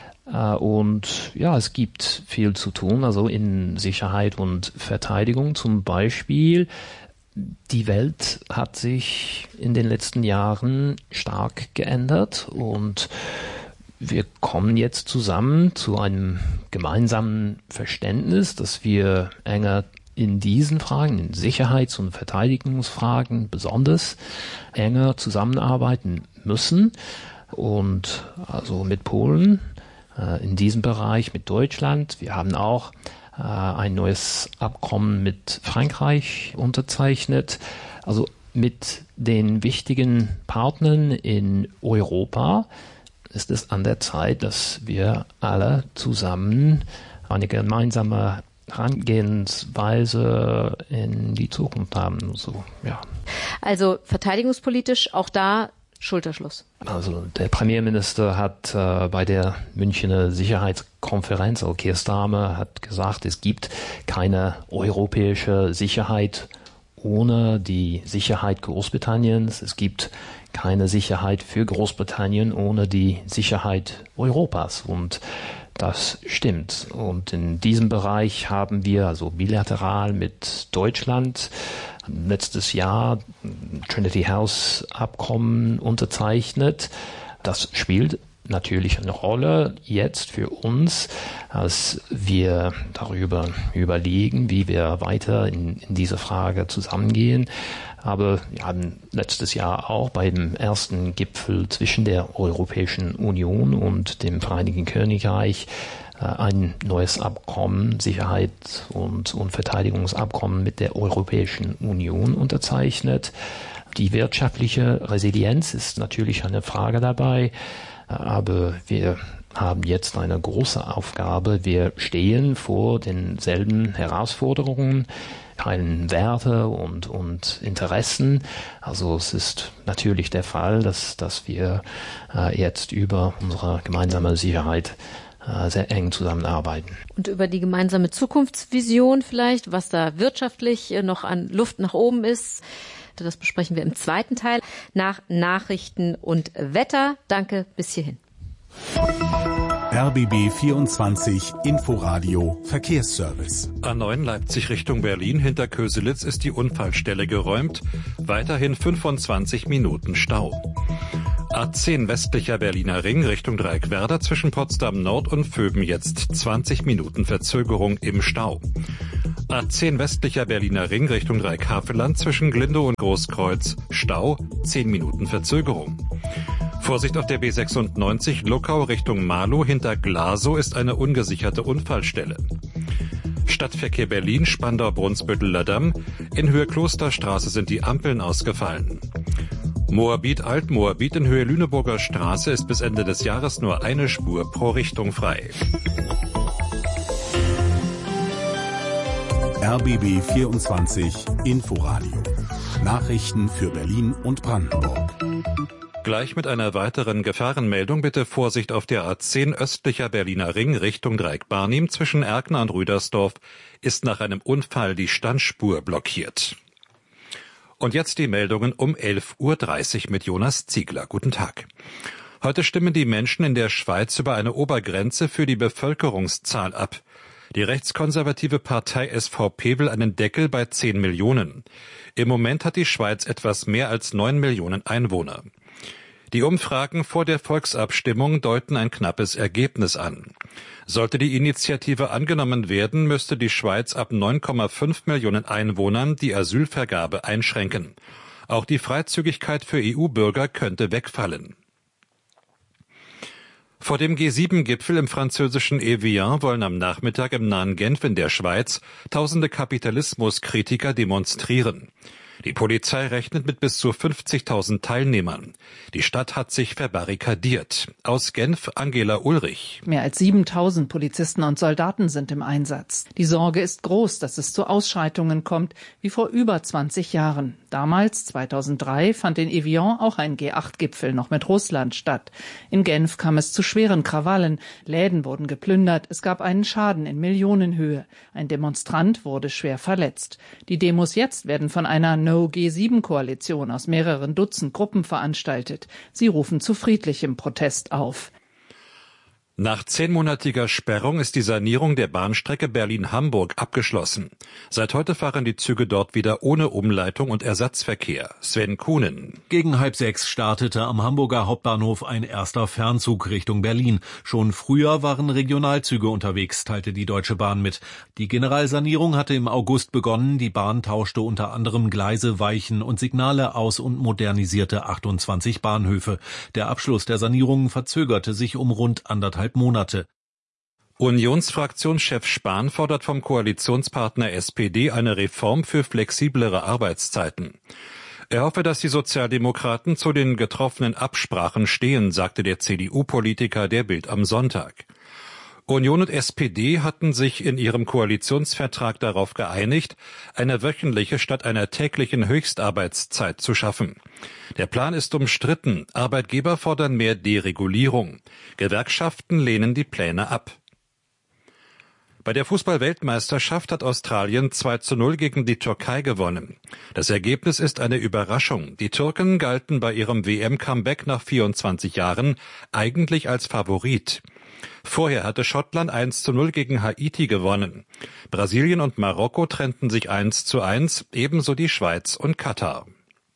Und ja, es gibt viel zu tun, also in Sicherheit und Verteidigung zum Beispiel. Die Welt hat sich in den letzten Jahren stark geändert und wir kommen jetzt zusammen zu einem gemeinsamen Verständnis, dass wir enger in diesen Fragen, in Sicherheits- und Verteidigungsfragen besonders enger zusammenarbeiten müssen. Und also mit Polen, in diesem Bereich mit Deutschland. Wir haben auch ein neues Abkommen mit Frankreich unterzeichnet. Also mit den wichtigen Partnern in Europa ist es an der Zeit, dass wir alle zusammen eine gemeinsame Herangehensweise in die Zukunft haben. So, ja. Also verteidigungspolitisch auch da Schulterschluss. Also der Premierminister hat bei der Münchner Sicherheitskonferenz, also Keir Starmer, hat gesagt, es gibt keine europäische Sicherheit ohne die Sicherheit Großbritanniens. Es gibt keine Sicherheit für Großbritannien ohne die Sicherheit Europas. Und das stimmt. Und in diesem Bereich haben wir also bilateral mit Deutschland letztes Jahr Trinity House Abkommen unterzeichnet. Das spielt natürlich eine Rolle jetzt für uns, als wir darüber überlegen, wie wir weiter in dieser Frage zusammengehen. Aber wir haben letztes Jahr auch beim ersten Gipfel zwischen der Europäischen Union und dem Vereinigten Königreich ein neues Abkommen, Sicherheits- und Verteidigungsabkommen mit der Europäischen Union unterzeichnet. Die wirtschaftliche Resilienz ist natürlich eine Frage dabei, aber wir haben jetzt eine große Aufgabe. Wir stehen vor denselben Herausforderungen keinen Werte und Interessen. Also es ist natürlich der Fall, dass wir jetzt über unsere gemeinsame Sicherheit sehr eng zusammenarbeiten. Und über die gemeinsame Zukunftsvision vielleicht, was da wirtschaftlich noch an Luft nach oben ist. Das besprechen wir im zweiten Teil nach Nachrichten und Wetter. Danke, bis hierhin. RBB 24 Inforadio Verkehrsservice. A9 Leipzig Richtung Berlin, hinter Köselitz ist die Unfallstelle geräumt. Weiterhin 25 Minuten Stau. A10 westlicher Berliner Ring Richtung Dreieckwerder zwischen Potsdam Nord und Vöben jetzt 20 Minuten Verzögerung im Stau. A10 westlicher Berliner Ring Richtung Dreieckhaveland zwischen Glindow und Großkreuz Stau, 10 Minuten Verzögerung. Vorsicht auf der B96 Luckau Richtung Marlow, hinter Glasow ist eine ungesicherte Unfallstelle. Stadtverkehr Berlin, Spandau-Brunsbütteler Damm. In Höhe Klosterstraße sind die Ampeln ausgefallen. Moabit Alt-Moabit in Höhe Lüneburger Straße ist bis Ende des Jahres nur eine Spur pro Richtung frei. RBB 24 Inforadio. Nachrichten für Berlin und Brandenburg. Gleich mit einer weiteren Gefahrenmeldung. Bitte Vorsicht auf der A10 östlicher Berliner Ring Richtung Dreieck-Barnim. Zwischen Erkner und Rüdersdorf ist nach einem Unfall die Standspur blockiert. Und jetzt die Meldungen um 11.30 Uhr mit Jonas Ziegler. Guten Tag. Heute stimmen die Menschen in der Schweiz über eine Obergrenze für die Bevölkerungszahl ab. Die rechtskonservative Partei SVP will einen Deckel bei 10 Millionen. Im Moment hat die Schweiz etwas mehr als 9 Millionen Einwohner. Die Umfragen vor der Volksabstimmung deuten ein knappes Ergebnis an. Sollte die Initiative angenommen werden, müsste die Schweiz ab 9,5 Millionen Einwohnern die Asylvergabe einschränken. Auch die Freizügigkeit für EU-Bürger könnte wegfallen. Vor dem G7-Gipfel im französischen Evian wollen am Nachmittag im nahen Genf in der Schweiz tausende Kapitalismuskritiker demonstrieren. Die Polizei rechnet mit bis zu 50.000 Teilnehmern. Die Stadt hat sich verbarrikadiert. Aus Genf Angela Ulrich. Mehr als 7.000 Polizisten und Soldaten sind im Einsatz. Die Sorge ist groß, dass es zu Ausschreitungen kommt, wie vor über 20 Jahren. Damals, 2003, fand in Evian auch ein G8-Gipfel noch mit Russland statt. In Genf kam es zu schweren Krawallen. Läden wurden geplündert. Es gab einen Schaden in Millionenhöhe. Ein Demonstrant wurde schwer verletzt. Die Demos jetzt werden von einer No-G7-Koalition aus mehreren Dutzend Gruppen veranstaltet. Sie rufen zu friedlichem Protest auf. Nach 10-monatiger Sperrung ist die Sanierung der Bahnstrecke Berlin-Hamburg abgeschlossen. Seit heute fahren die Züge dort wieder ohne Umleitung und Ersatzverkehr. Sven Kuhnen. Gegen 5:30 startete am Hamburger Hauptbahnhof ein erster Fernzug Richtung Berlin. Schon früher waren Regionalzüge unterwegs, teilte die Deutsche Bahn mit. Die Generalsanierung hatte im August begonnen. Die Bahn tauschte unter anderem Gleise, Weichen und Signale aus und modernisierte 28 Bahnhöfe. Der Abschluss der Sanierung verzögerte sich um rund 1,5 Monate. Unionsfraktionschef Spahn fordert vom Koalitionspartner SPD eine Reform für flexiblere Arbeitszeiten. Er hoffe, dass die Sozialdemokraten zu den getroffenen Absprachen stehen, sagte der CDU-Politiker der Bild am Sonntag. Union und SPD hatten sich in ihrem Koalitionsvertrag darauf geeinigt, eine wöchentliche statt einer täglichen Höchstarbeitszeit zu schaffen. Der Plan ist umstritten. Arbeitgeber fordern mehr Deregulierung. Gewerkschaften lehnen die Pläne ab. Bei der Fußball-Weltmeisterschaft hat Australien 2:0 gegen die Türkei gewonnen. Das Ergebnis ist eine Überraschung. Die Türken galten bei ihrem WM-Comeback nach 24 Jahren eigentlich als Favorit. Vorher hatte Schottland 1:0 gegen Haiti gewonnen. Brasilien und Marokko trennten sich 1:1, ebenso die Schweiz und Katar.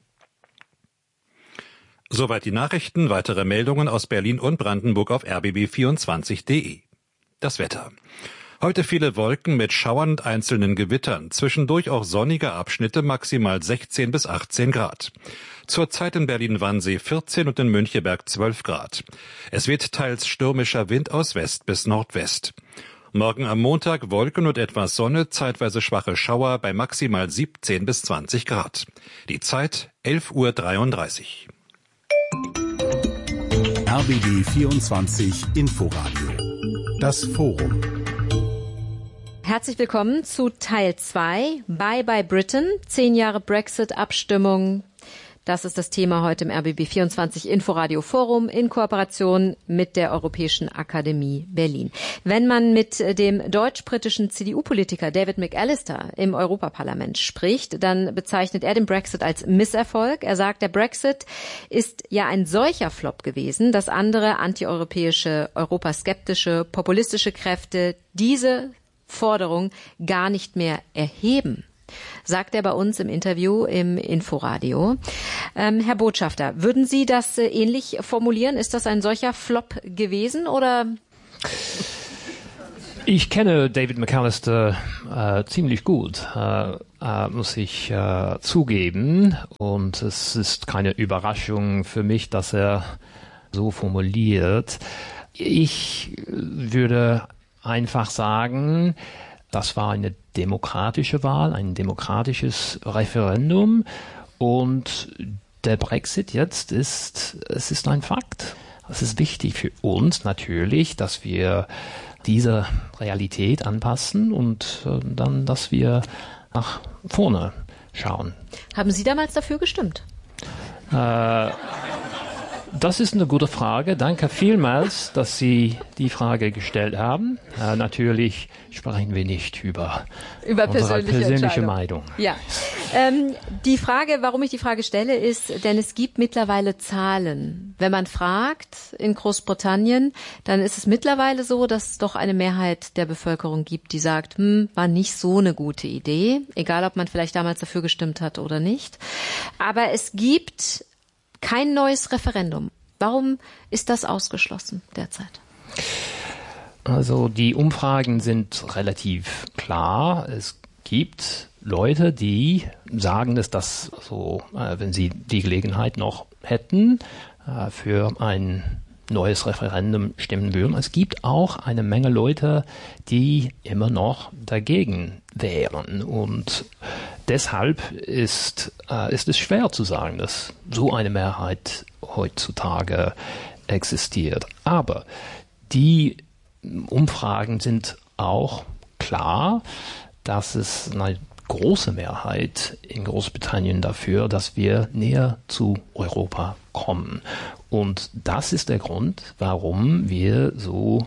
Soweit die Nachrichten. Weitere Meldungen aus Berlin und Brandenburg auf rbb24.de. Das Wetter. Heute viele Wolken mit Schauern und einzelnen Gewittern. Zwischendurch auch sonnige Abschnitte, maximal 16 bis 18 Grad. Zurzeit in Berlin-Wannsee 14 und in Müncheberg 12 Grad. Es wird teils stürmischer Wind aus West bis Nordwest. Morgen am Montag Wolken und etwas Sonne, zeitweise schwache Schauer bei maximal 17 bis 20 Grad. Die Zeit 11:33 Uhr. RBB 24 Inforadio. Das Forum. Herzlich willkommen zu Teil 2, Bye Bye Britain, 10 Jahre Brexit-Abstimmung. Das ist das Thema heute im RBB24 Inforadio Forum in Kooperation mit der Europäischen Akademie Berlin. Wenn man mit dem deutsch-britischen CDU-Politiker David McAllister im Europaparlament spricht, dann bezeichnet er den Brexit als Misserfolg. Er sagt, der Brexit ist ja ein solcher Flop gewesen, dass andere antieuropäische, europaskeptische, populistische Kräfte diese Forderung gar nicht mehr erheben, sagt er bei uns im Interview im Inforadio. Herr Botschafter, würden Sie das ähnlich formulieren? Ist das ein solcher Flop gewesen oder? Ich kenne David McAllister ziemlich gut, muss ich zugeben. Und es ist keine Überraschung für mich, dass er so formuliert. Ich würde einfach sagen, das war eine demokratische Wahl, ein demokratisches Referendum und der Brexit jetzt es ist ein Fakt. Es ist wichtig für uns natürlich, dass wir diese Realität anpassen und dann, dass wir nach vorne schauen. Haben Sie damals dafür gestimmt? Das ist eine gute Frage. Danke vielmals, dass Sie die Frage gestellt haben. Natürlich sprechen wir nicht über unsere persönliche Meinung. Ja. Die Frage, warum ich die Frage stelle, ist, denn es gibt mittlerweile Zahlen. Wenn man fragt in Großbritannien, dann ist es mittlerweile so, dass es doch eine Mehrheit der Bevölkerung gibt, die sagt, war nicht so eine gute Idee, egal ob man vielleicht damals dafür gestimmt hat oder nicht. Aber es gibt kein neues Referendum. Warum ist das ausgeschlossen derzeit? Also die Umfragen sind relativ klar. Es gibt Leute, die sagen, dass das so, wenn sie die Gelegenheit noch hätten, für ein neues Referendum stimmen würden. Es gibt auch eine Menge Leute, die immer noch dagegen wären. Und deshalb ist es schwer zu sagen, dass so eine Mehrheit heutzutage existiert. Aber die Umfragen sind auch klar, dass es eine große Mehrheit in Großbritannien dafür, dass wir näher zu Europa kommen. Und das ist der Grund, warum wir so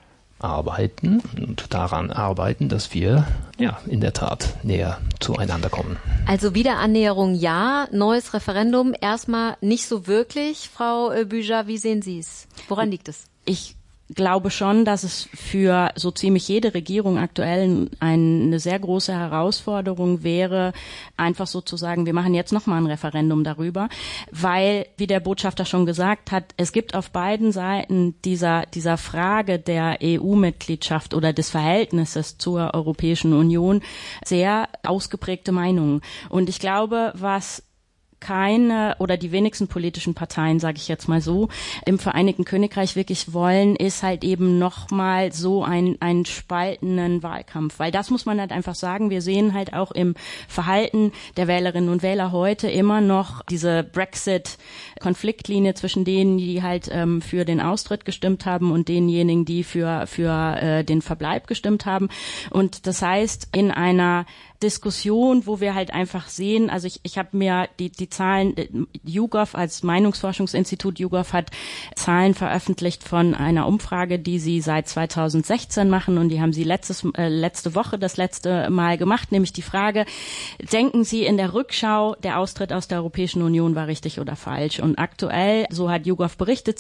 arbeiten und daran arbeiten, dass wir in der Tat näher zueinander kommen. Also Wiederannäherung ja, neues Referendum erstmal nicht so wirklich. Frau Büjar, wie sehen Sie es? Woran liegt es? Ich glaube schon, dass es für so ziemlich jede Regierung aktuell eine sehr große Herausforderung wäre, einfach sozusagen, wir machen jetzt nochmal ein Referendum darüber, weil, wie der Botschafter schon gesagt hat, es gibt auf beiden Seiten dieser Frage der EU-Mitgliedschaft oder des Verhältnisses zur Europäischen Union sehr ausgeprägte Meinungen. Und ich glaube, was keine oder die wenigsten politischen Parteien, sage ich jetzt mal so, im Vereinigten Königreich wirklich wollen, ist halt eben nochmal so einen spaltenden Wahlkampf. Weil das muss man halt einfach sagen, wir sehen halt auch im Verhalten der Wählerinnen und Wähler heute immer noch diese Brexit-Konfliktlinie zwischen denen, die halt für den Austritt gestimmt haben und denjenigen, die für den Verbleib gestimmt haben. Und das heißt, in einer Diskussion, wo wir halt einfach sehen, also ich habe mir die Zahlen, YouGov als Meinungsforschungsinstitut, YouGov hat Zahlen veröffentlicht von einer Umfrage, die sie seit 2016 machen und die haben sie letzte Woche das letzte Mal gemacht, nämlich die Frage, denken Sie in der Rückschau, der Austritt aus der Europäischen Union war richtig oder falsch? Und aktuell, so hat YouGov berichtet,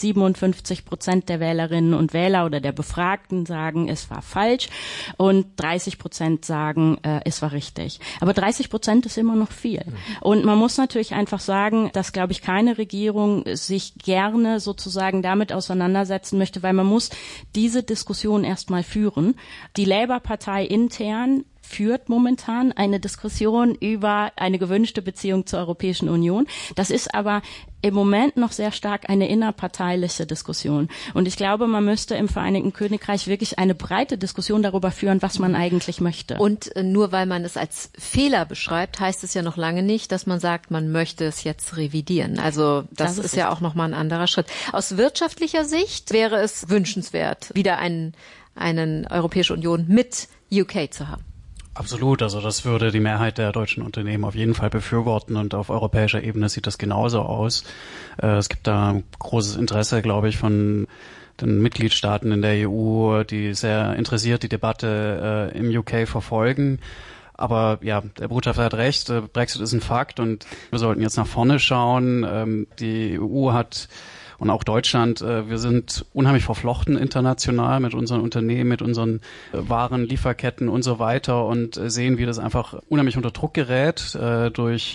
57% der Wählerinnen und Wähler oder der Befragten sagen, es war falsch und 30% sagen, es war richtig. Aber 30% ist immer noch viel. Und man muss natürlich einfach sagen, dass, glaube ich, keine Regierung sich gerne sozusagen damit auseinandersetzen möchte, weil man muss diese Diskussion erstmal führen. Die Labour-Partei intern führt momentan eine Diskussion über eine gewünschte Beziehung zur Europäischen Union. Das ist aber im Moment noch sehr stark eine innerparteiliche Diskussion. Und ich glaube, man müsste im Vereinigten Königreich wirklich eine breite Diskussion darüber führen, was man eigentlich möchte. Und nur weil man es als Fehler beschreibt, heißt es ja noch lange nicht, dass man sagt, man möchte es jetzt revidieren. Also das ist ja auch nochmal ein anderer Schritt. Aus wirtschaftlicher Sicht wäre es wünschenswert, wieder eine Europäische Union mit UK zu haben? Absolut, also das würde die Mehrheit der deutschen Unternehmen auf jeden Fall befürworten und auf europäischer Ebene sieht das genauso aus. Es gibt da großes Interesse, glaube ich, von den Mitgliedstaaten in der EU, die sehr interessiert die Debatte im UK verfolgen. Aber ja, der Botschafter hat recht, Brexit ist ein Fakt und wir sollten jetzt nach vorne schauen. Die EU hat und auch Deutschland, wir sind unheimlich verflochten international mit unseren Unternehmen, mit unseren Waren, Lieferketten und so weiter und sehen, wie das einfach unheimlich unter Druck gerät durch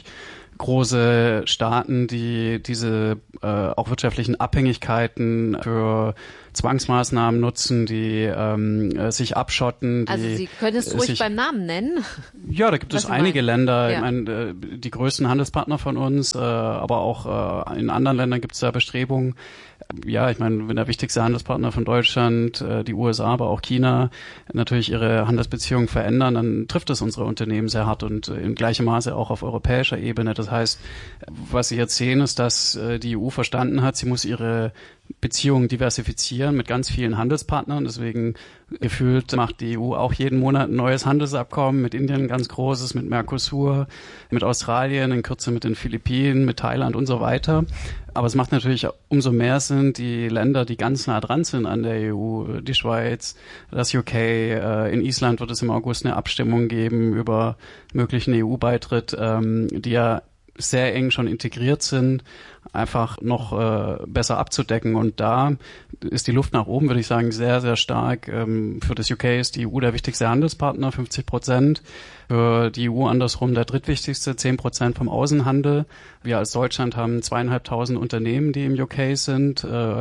große Staaten, die diese auch wirtschaftlichen Abhängigkeiten für Zwangsmaßnahmen nutzen, die sich abschotten. Also Sie können es ruhig beim Namen nennen. Ja, da gibt es einige Länder. Ja. Ich meine, die größten Handelspartner von uns, aber auch in anderen Ländern gibt es da Bestrebungen. Ja, ich meine, wenn der wichtigste Handelspartner von Deutschland, die USA, aber auch China, natürlich ihre Handelsbeziehungen verändern, dann trifft es unsere Unternehmen sehr hart und in gleichem Maße auch auf europäischer Ebene. Das heißt, was Sie jetzt sehen, ist, dass die EU verstanden hat, sie muss ihre Beziehungen diversifizieren mit ganz vielen Handelspartnern. Deswegen gefühlt macht die EU auch jeden Monat ein neues Handelsabkommen mit Indien, ein ganz großes, mit Mercosur, mit Australien, in Kürze mit den Philippinen, mit Thailand und so weiter. Aber es macht natürlich umso mehr Sinn, die Länder, die ganz nah dran sind an der EU, die Schweiz, das UK, in Island wird es im August eine Abstimmung geben über möglichen EU-Beitritt, die ja sehr eng schon integriert sind, einfach noch besser abzudecken. Und da ist die Luft nach oben, würde ich sagen, sehr, sehr stark. Für das UK ist die EU der wichtigste Handelspartner, 50%. Für die EU andersrum der drittwichtigste, 10% vom Außenhandel. Wir als Deutschland haben 2.500 Unternehmen, die im UK sind.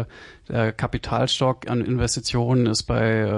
Der Kapitalstock an Investitionen ist bei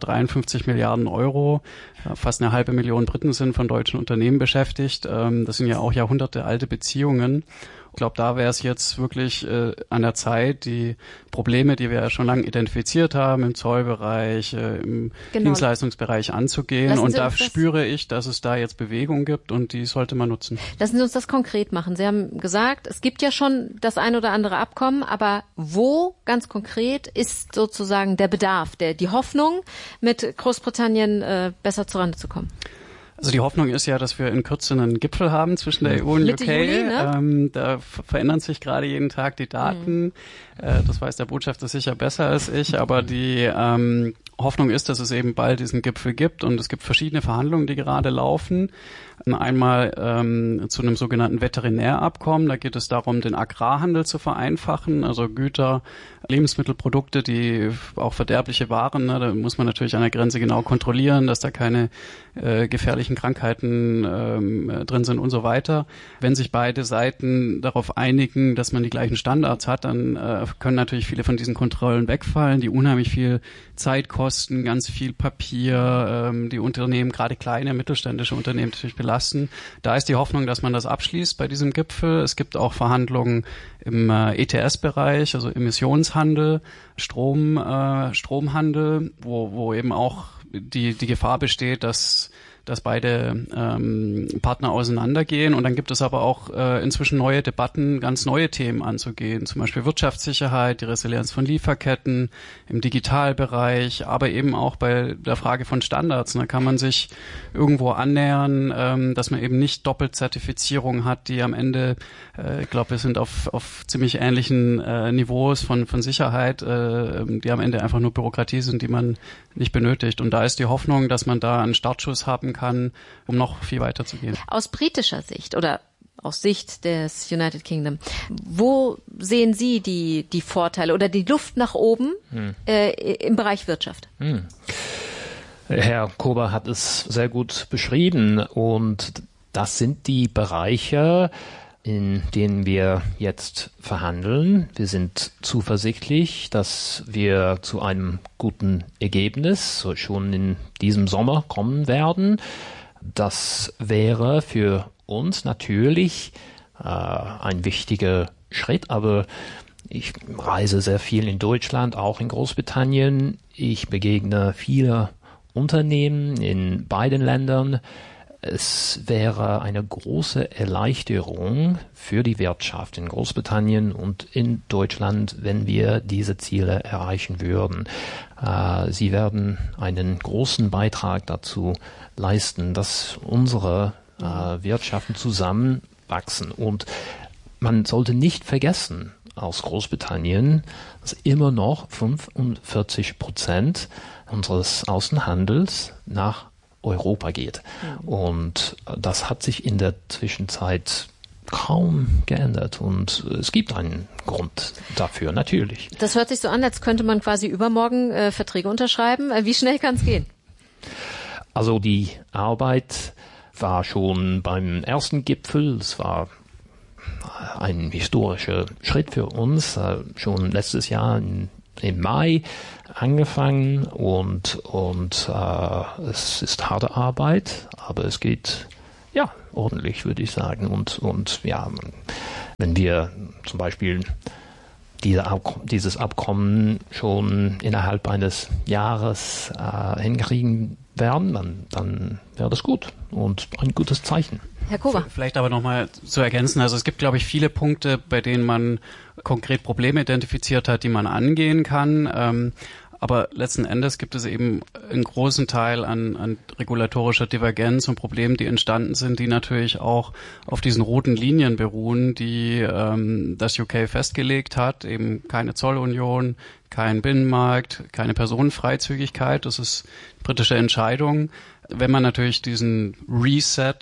153 Milliarden Euro. Fast 500.000 Briten sind von deutschen Unternehmen beschäftigt. Das sind ja auch jahrhundertealte Beziehungen. Ich glaube, da wäre es jetzt wirklich an der Zeit, die Probleme, die wir ja schon lange identifiziert haben, im Zollbereich, im Dienstleistungsbereich anzugehen. Und da spüre ich, dass es da jetzt Bewegung gibt und die sollte man nutzen. Lassen Sie uns das konkret machen. Sie haben gesagt, es gibt ja schon das ein oder andere Abkommen, aber wo ganz konkret ist sozusagen der Bedarf, die Hoffnung, mit Großbritannien besser zurande zu kommen? Also die Hoffnung ist ja, dass wir in Kürze einen Gipfel haben zwischen der EU und Mitte UK. Juli, ne? Da verändern sich gerade jeden Tag die Daten. Das weiß der Botschafter sicher besser als ich, aber die Hoffnung ist, dass es eben bald diesen Gipfel gibt und es gibt verschiedene Verhandlungen, die gerade laufen. Einmal zu einem sogenannten Veterinärabkommen. Da geht es darum, den Agrarhandel zu vereinfachen, also Güter, Lebensmittelprodukte, die auch verderbliche Waren, ne, da muss man natürlich an der Grenze genau kontrollieren, dass da keine gefährlichen Krankheiten drin sind und so weiter. Wenn sich beide Seiten darauf einigen, dass man die gleichen Standards hat, dann können natürlich viele von diesen Kontrollen wegfallen, die unheimlich viel Zeit kosten, ganz viel Papier, die Unternehmen, gerade kleine mittelständische Unternehmen natürlich belasten. Da ist die Hoffnung, dass man das abschließt bei diesem Gipfel. Es gibt auch Verhandlungen im ETS-Bereich, also Emissionshandel, Stromhandel, wo eben auch die Gefahr besteht, dass beide Partner auseinandergehen. Und dann gibt es aber auch inzwischen neue Debatten, ganz neue Themen anzugehen, zum Beispiel Wirtschaftssicherheit, die Resilienz von Lieferketten im Digitalbereich, aber eben auch bei der Frage von Standards. Da kann man sich irgendwo annähern, dass man eben nicht Doppelzertifizierung hat, die am Ende, ich glaube, wir sind auf ziemlich ähnlichen Niveaus von Sicherheit, die am Ende einfach nur Bürokratie sind, die man nicht benötigt. Und da ist die Hoffnung, dass man da einen Startschuss haben kann, um noch viel weiter zu gehen. Aus britischer Sicht oder aus Sicht des United Kingdom, wo sehen Sie die Vorteile oder die Luft nach oben im Bereich Wirtschaft? Herr Kober hat es sehr gut beschrieben und das sind die Bereiche, in denen wir jetzt verhandeln. Wir sind zuversichtlich, dass wir zu einem guten Ergebnis schon in diesem Sommer kommen werden. Das wäre für uns natürlich ein wichtiger Schritt, aber ich reise sehr viel in Deutschland, auch in Großbritannien. Ich begegne viele Unternehmen in beiden Ländern. Es wäre eine große Erleichterung für die Wirtschaft in Großbritannien und in Deutschland, wenn wir diese Ziele erreichen würden. Sie werden einen großen Beitrag dazu leisten, dass unsere Wirtschaften zusammenwachsen. Und man sollte nicht vergessen, aus Großbritannien, dass immer noch 45% unseres Außenhandels nach Europa geht. Und das hat sich in der Zwischenzeit kaum geändert und es gibt einen Grund dafür, natürlich. Das hört sich so an, als könnte man quasi übermorgen Verträge unterschreiben. Wie schnell kann es gehen? Also die Arbeit war schon beim ersten Gipfel, es war ein historischer Schritt für uns, schon letztes Jahr im Mai angefangen und es ist harte Arbeit, aber es geht ja ordentlich, würde ich sagen. Und ja, wenn wir zum Beispiel dieses Abkommen schon innerhalb eines Jahres hinkriegen werden, dann wäre das gut und ein gutes Zeichen. Herr Kober. Vielleicht aber nochmal zu ergänzen, also es gibt, glaube ich, viele Punkte, bei denen man konkret Probleme identifiziert hat, die man angehen kann. Aber letzten Endes gibt es eben einen großen Teil an regulatorischer Divergenz und Problemen, die entstanden sind, die natürlich auch auf diesen roten Linien beruhen, die das UK festgelegt hat. Eben keine Zollunion, kein Binnenmarkt, keine Personenfreizügigkeit. Das ist britische Entscheidung. Wenn man natürlich diesen Reset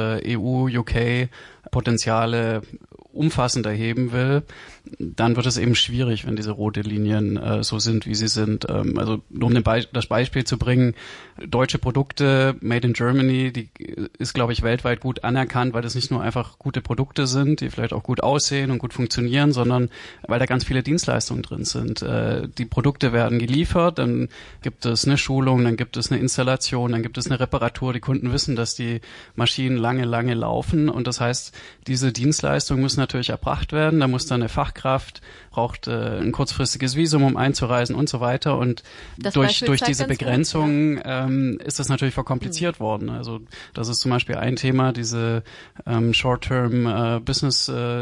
EU-UK-Potenziale umfassender heben will, dann wird es eben schwierig, wenn diese roten Linien so sind, wie sie sind. Also nur um das Beispiel zu bringen, deutsche Produkte, Made in Germany, die ist, glaube ich, weltweit gut anerkannt, weil das nicht nur einfach gute Produkte sind, die vielleicht auch gut aussehen und gut funktionieren, sondern weil da ganz viele Dienstleistungen drin sind. Die Produkte werden geliefert, dann gibt es eine Schulung, dann gibt es eine Installation, dann gibt es eine Reparatur. Die Kunden wissen, dass die Maschinen lange laufen und das heißt, diese Dienstleistungen müssen natürlich erbracht werden. Da muss dann eine Fachkraft, braucht ein kurzfristiges Visum, um einzureisen und so weiter. Und durch diese Begrenzung ist das natürlich verkompliziert worden. Also das ist zum Beispiel ein Thema, diese Short-Term Business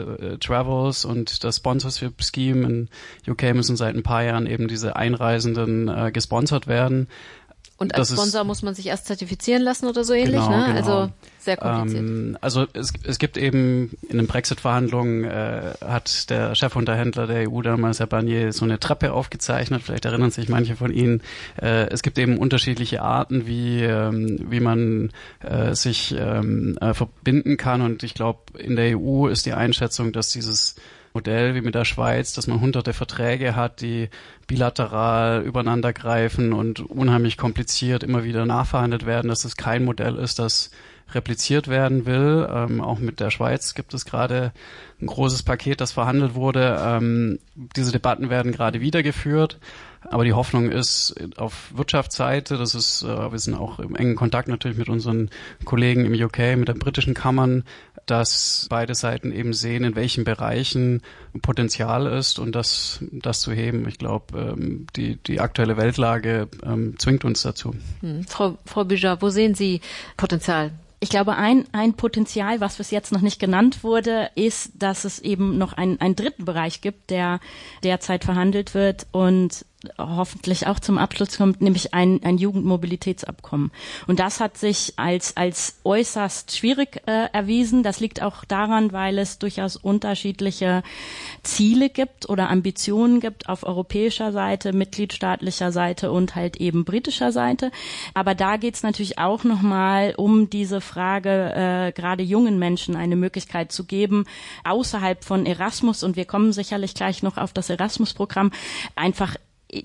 Travels und das Sponsorship Scheme in UK müssen seit ein paar Jahren eben diese Einreisenden gesponsert werden. Und als Sponsor muss man sich erst zertifizieren lassen oder so ähnlich, genau, ne? Genau. Also sehr kompliziert. Also es gibt eben in den Brexit-Verhandlungen hat der Chefunterhändler der EU damals, Herr Barnier, so eine Treppe aufgezeichnet. Vielleicht erinnern sich manche von Ihnen. Es gibt eben unterschiedliche Arten, wie man sich verbinden kann. Und ich glaube, in der EU ist die Einschätzung, dass dieses Modell wie mit der Schweiz, dass man hunderte Verträge hat, die bilateral übereinander greifen und unheimlich kompliziert immer wieder nachverhandelt werden, dass es kein Modell ist, das repliziert werden will. Auch mit der Schweiz gibt es gerade ein großes Paket, das verhandelt wurde. Diese Debatten werden gerade wieder geführt. Aber die Hoffnung ist auf Wirtschaftsseite, das ist, wir sind auch im engen Kontakt natürlich mit unseren Kollegen im UK, mit den britischen Kammern, dass beide Seiten eben sehen, in welchen Bereichen Potenzial ist und das zu heben. Ich glaube, die aktuelle Weltlage zwingt uns dazu. Frau Büjar, wo sehen Sie Potenzial? Ich glaube, ein Potenzial, was bis jetzt noch nicht genannt wurde, ist, dass es eben noch einen dritten Bereich gibt, der derzeit verhandelt wird und hoffentlich auch zum Abschluss kommt, nämlich ein Jugendmobilitätsabkommen. Und das hat sich als äußerst schwierig erwiesen. Das liegt auch daran, weil es durchaus unterschiedliche Ziele gibt oder Ambitionen gibt auf europäischer Seite, mitgliedstaatlicher Seite und halt eben britischer Seite. Aber da geht es natürlich auch nochmal um diese Frage, gerade jungen Menschen eine Möglichkeit zu geben, außerhalb von Erasmus, und wir kommen sicherlich gleich noch auf das Erasmus-Programm, einfach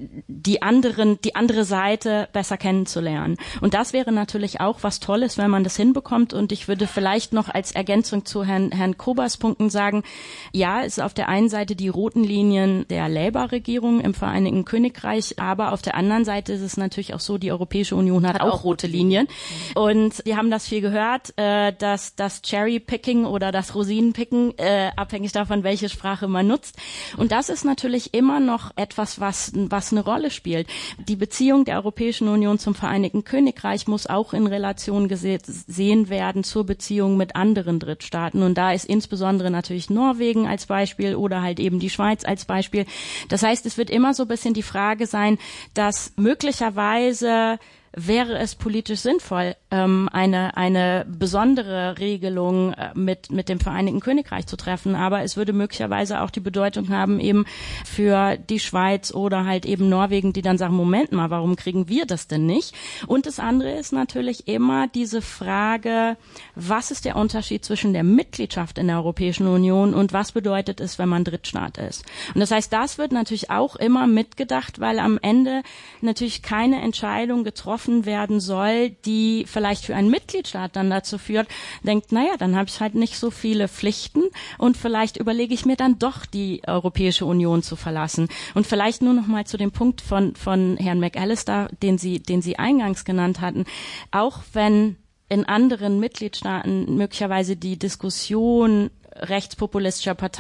die andere Seite besser kennenzulernen. Und das wäre natürlich auch was Tolles, wenn man das hinbekommt. Und ich würde vielleicht noch als Ergänzung zu Herrn Kobers Punkten sagen, ja, es ist auf der einen Seite die roten Linien der Labour-Regierung im Vereinigten Königreich, aber auf der anderen Seite ist es natürlich auch so, die Europäische Union hat auch rote Linien. Und wir haben das viel gehört, dass das Cherry-Picking oder das Rosinenpicken, abhängig davon, welche Sprache man nutzt. Und das ist natürlich immer noch etwas, was was eine Rolle spielt. Die Beziehung der Europäischen Union zum Vereinigten Königreich muss auch in Relation gesehen werden zur Beziehung mit anderen Drittstaaten. Und da ist insbesondere natürlich Norwegen als Beispiel oder halt eben die Schweiz als Beispiel. Das heißt, es wird immer so ein bisschen die Frage sein, dass möglicherweise wäre es politisch sinnvoll, eine besondere Regelung mit dem Vereinigten Königreich zu treffen. Aber es würde möglicherweise auch die Bedeutung haben eben für die Schweiz oder halt eben Norwegen, die dann sagen, Moment mal, warum kriegen wir das denn nicht? Und das andere ist natürlich immer diese Frage, was ist der Unterschied zwischen der Mitgliedschaft in der Europäischen Union und was bedeutet es, wenn man Drittstaat ist? Und das heißt, das wird natürlich auch immer mitgedacht, weil am Ende natürlich keine Entscheidung getroffen werden soll, die vielleicht für einen Mitgliedstaat dann dazu führt, denkt, naja, dann habe ich halt nicht so viele Pflichten und vielleicht überlege ich mir dann doch, die Europäische Union zu verlassen. Und vielleicht nur noch mal zu dem Punkt von Herrn McAllister, den Sie eingangs genannt hatten, auch wenn in anderen Mitgliedstaaten möglicherweise die Diskussion rechtspopulistischer Parteien